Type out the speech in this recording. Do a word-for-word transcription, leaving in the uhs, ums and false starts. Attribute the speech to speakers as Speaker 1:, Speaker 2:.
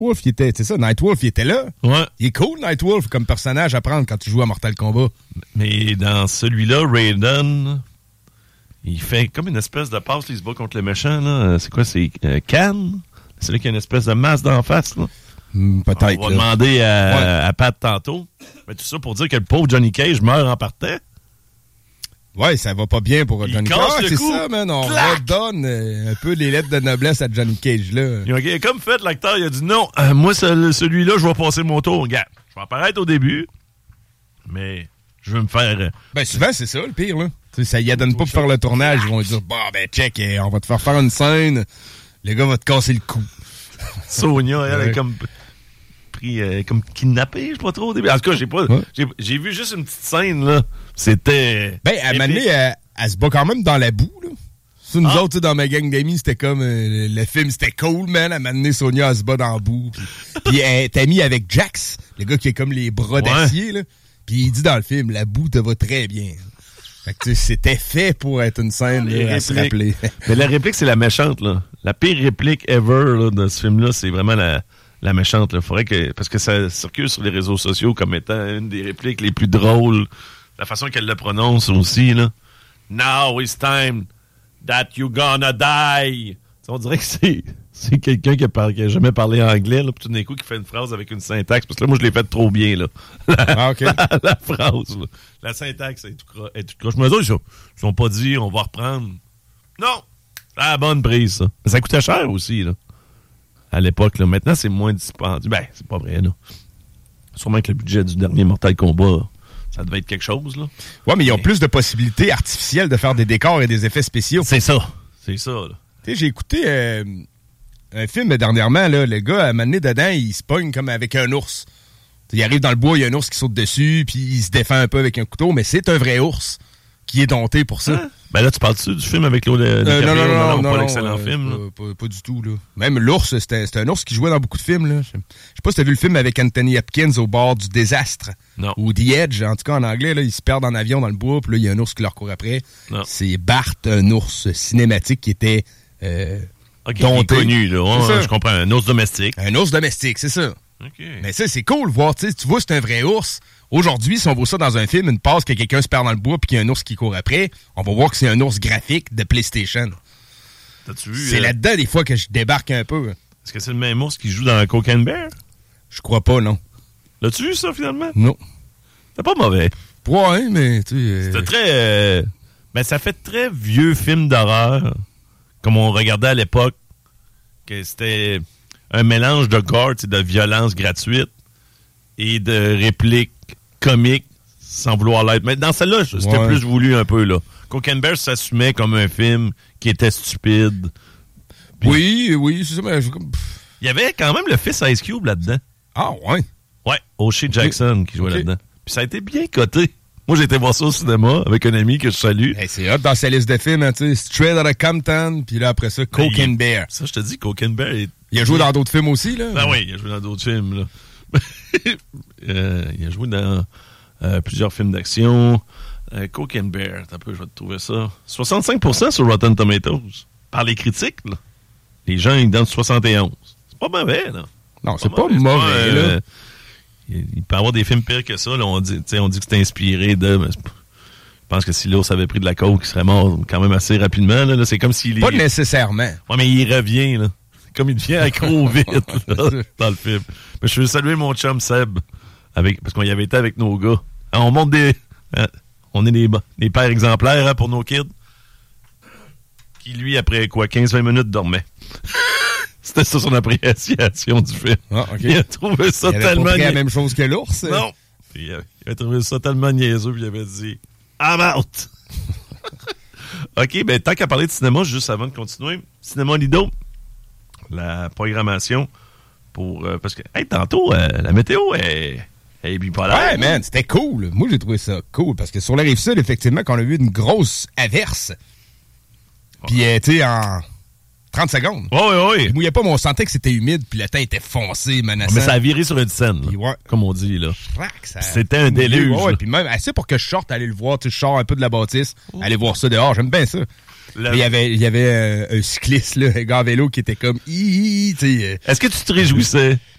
Speaker 1: Wolf, il était, c'est ça, Nightwolf, il était là.
Speaker 2: Ouais.
Speaker 1: Il est cool, Nightwolf, comme personnage à prendre quand tu joues à Mortal Kombat.
Speaker 2: Mais dans celui-là, Raiden, il fait comme une espèce de passe, il se bat contre le méchant, là. C'est quoi, c'est euh, Khan? C'est là qu'il y a une espèce de masse d'en face, là.
Speaker 1: Mm, peut-être.
Speaker 2: On va
Speaker 1: là.
Speaker 2: demander à,
Speaker 1: ouais.
Speaker 2: à Pat tantôt. Mais tout ça pour dire que le pauvre Johnny Cage meurt en partant.
Speaker 1: Ouais, ça va pas bien pour
Speaker 2: il
Speaker 1: Johnny Cage. Ah,
Speaker 2: le
Speaker 1: c'est
Speaker 2: cou.
Speaker 1: ça, man. On
Speaker 2: Clac!
Speaker 1: redonne euh, un peu les lettres de noblesse à Johnny Cage, là.
Speaker 2: Il a comme fait, l'acteur, il a dit non, euh, moi, ce- celui-là, je vais passer mon tour. Regarde, je vais apparaître au début, mais je veux me faire. euh,
Speaker 1: Ben, souvent, c'est ça, le pire, là. T'sais, ça y donne pas pour faire le tournage. Ils vont dire, bah, ben, check, eh, on va te faire faire une scène. Le gars va te casser le cou.
Speaker 2: Sonia, elle
Speaker 1: Ouais.
Speaker 2: est comme pris, euh, comme kidnappée, je sais pas trop au début. En tout cas, j'ai pas,
Speaker 1: Ouais.
Speaker 2: j'ai, j'ai vu juste une petite scène, là. C'était.
Speaker 1: Ben, à un moment donné, elle, elle se bat quand même dans la boue, là. Ça, nous
Speaker 2: Ah.
Speaker 1: autres, t'sais, dans ma gang d'amis, c'était comme, euh, le film, c'était cool, man. À un moment donné, Sonia, elle se bat dans la boue. Puis, puis elle est amie avec Jax, le gars qui a comme les bras
Speaker 2: Ouais.
Speaker 1: d'acier, là. Puis il dit dans le film, la boue te va très bien. Fait que, tu sais, c'était fait pour être une scène,
Speaker 2: Les
Speaker 1: là, à se
Speaker 2: répliques.
Speaker 1: rappeler.
Speaker 2: Mais la réplique, c'est la méchante, là. La pire réplique ever, là, de ce film-là, c'est vraiment la, la méchante, là. Faudrait que, parce que ça circule sur les réseaux sociaux comme étant une des répliques les plus drôles. La façon qu'elle le prononce aussi, là. Now it's time that you gonna die. T'sais, on dirait que c'est, c'est quelqu'un qui a, par- qui a jamais parlé anglais, là, puis tout d'un coup, qui fait une phrase avec une syntaxe. Parce que là, moi, je l'ai faite trop bien, là.
Speaker 1: Ah, OK.
Speaker 2: la, la phrase, là. La syntaxe est tout, cro- est tout croche. Mais eux autres, ils sont, ils sont pas dit, on va reprendre. Non! C'est la bonne prise, ça. Mais ça coûtait cher aussi, là. À l'époque, là. Maintenant, c'est moins dispendieux. Ben, c'est pas vrai, là. Sûrement que le budget du dernier Mortal Kombat, ça devait être quelque chose, là.
Speaker 1: Ouais, mais ils ont
Speaker 2: Mais-
Speaker 1: plus de possibilités artificielles de faire des décors et des effets spéciaux.
Speaker 2: C'est ça. C'est ça, là.
Speaker 1: Tu sais, j'ai écouté euh, un film dernièrement, là. Le gars, à un moment donné, dedans, il se pogne comme avec un ours. T'sais, il arrive dans le bois, il y a un ours qui saute dessus, puis il se défend un peu avec un couteau, mais c'est un vrai ours qui est dompté pour ça.
Speaker 2: Hein? Ben là, tu parles-tu du film avec l'eau
Speaker 1: Euh, non, non, non, non,
Speaker 2: pas
Speaker 1: non,
Speaker 2: l'excellent
Speaker 1: euh,
Speaker 2: film, là.
Speaker 1: pas, pas, pas du tout, là. Même l'ours, c'était, c'était un ours qui jouait dans beaucoup de films, là. Je sais pas si t'as vu le film avec Anthony Hopkins au bord du désastre.
Speaker 2: Non.
Speaker 1: Ou The Edge, en tout cas en anglais, là, ils se perdent en avion dans le bois, puis là, il y a un ours qui leur court après.
Speaker 2: Non.
Speaker 1: C'est Bart, un ours cinématique qui était euh,
Speaker 2: Ok,
Speaker 1: dompté.
Speaker 2: il est connu, là.
Speaker 1: C'est
Speaker 2: Ouais,
Speaker 1: ça.
Speaker 2: je comprends. Un ours domestique.
Speaker 1: Un ours domestique, c'est ça.
Speaker 2: OK.
Speaker 1: Mais ça, c'est cool, voir, tu sais, tu vois, c'est un vrai ours. Aujourd'hui, si on voit ça dans un film, une passe que quelqu'un se perd dans le bois puis qu'il y a un ours qui court après, on va voir que c'est un ours graphique de PlayStation.
Speaker 2: T'as-tu vu?
Speaker 1: C'est
Speaker 2: euh,
Speaker 1: là-dedans, des fois, que je débarque un peu.
Speaker 2: Est-ce que c'est le même ours qui joue dans Cocaine Bear?
Speaker 1: Je crois pas, non.
Speaker 2: L'as-tu vu, ça, finalement?
Speaker 1: Non.
Speaker 2: C'est pas mauvais.
Speaker 1: Ouais, hein, mais, tu sais... euh,
Speaker 2: C'était très... euh, Ben, ça fait très vieux film d'horreur, comme on regardait à l'époque, que c'était un mélange de gore, tu sais, de violence gratuite et de répliques comiques sans vouloir l'être. Mais dans celle-là, c'était
Speaker 1: Ouais.
Speaker 2: plus voulu un peu, là. Cocaine Bear s'assumait comme un film qui était stupide. Puis-
Speaker 1: Oui, oui, c'est ça, mais... je- pff.
Speaker 2: Il y avait quand même le fils Ice Cube là-dedans.
Speaker 1: Ah, ouais.
Speaker 2: Ouais, O'Shea Jackson qui jouait
Speaker 1: Ok.
Speaker 2: là-dedans. Puis ça a été bien coté. Moi, j'ai été voir ça au cinéma avec un ami que je salue.
Speaker 1: Hey, c'est hot dans sa liste de films, hein, tu sais. Straight Outta Compton, puis là, après ça, Coke
Speaker 2: il-
Speaker 1: and Bear.
Speaker 2: Ça, je te dis, Cocaine Bear est...
Speaker 1: Il a joué dans d'autres films aussi, là.
Speaker 2: Ben oui, il a joué dans d'autres films, là. Euh, il a joué dans euh, plusieurs films d'action. Euh, Cocaine Bear, attends un peu, je vais te trouver ça. soixante-cinq pour cent sur Rotten Tomatoes. Par les critiques, là. Les gens, ils donnent soixante et onze. C'est pas mauvais, là.
Speaker 1: Non, c'est pas mauvais,
Speaker 2: euh,
Speaker 1: là.
Speaker 2: Il, il peut y avoir des films pires que ça. Là. On dit, tu sais, on dit que c'est inspiré de... Mais c'est pas- je pense que si l'ours avait pris de la coke, il serait mort quand même assez rapidement. Là. Là, c'est comme s'il...
Speaker 1: Pas
Speaker 2: est-
Speaker 1: nécessairement.
Speaker 2: Ouais, mais il revient, là. Comme il devient accro vite, là, dans le film. Mais je veux saluer mon chum Seb, avec, parce qu'on y avait été avec nos gars. Alors, on monte des... hein, on est des, des pères exemplaires hein, pour nos kids. Qui, lui, après quoi, quinze vingt minutes, dormait. C'était ça son appréciation du film.
Speaker 1: Ah, OK.
Speaker 2: Il a trouvé ça
Speaker 1: Il avait
Speaker 2: tellement...
Speaker 1: pas pris la
Speaker 2: nia-
Speaker 1: même chose que l'ours.
Speaker 2: Non! Puis, il, a, il a trouvé ça tellement niaiseux, puis il avait dit « I'm out! » OK, ben tant qu'à parler de cinéma, juste avant de continuer, Cinéma Lido, la programmation pour... euh, parce que, hey, tantôt, euh, la météo est, est bipolaire.
Speaker 1: Ouais, man, c'était cool. Moi, j'ai trouvé ça cool parce que sur la Rive-Sud, effectivement, qu'on a eu une grosse averse. Puis, euh, tu sais, en trente secondes.
Speaker 2: Oui, oui, oui.
Speaker 1: Je mouillais pas, mais on sentait que c'était humide, puis le temps était foncé, menaçant.
Speaker 2: Mais ça a viré sur une scène, là,
Speaker 1: Puis ouais.
Speaker 2: comme on dit, là.
Speaker 1: Crac, ça-
Speaker 2: C'était un déluge,
Speaker 1: Ouais,
Speaker 2: là.
Speaker 1: puis même assez pour que je sorte, aller le voir, tu sais, je sors un peu de la bâtisse, aller voir ça dehors, j'aime bien ça.
Speaker 2: Le...
Speaker 1: Il y avait, il y avait euh, un cycliste, là, un gars à vélo qui était comme... Hi, hi, hi,
Speaker 2: Est-ce que tu te réjouissais?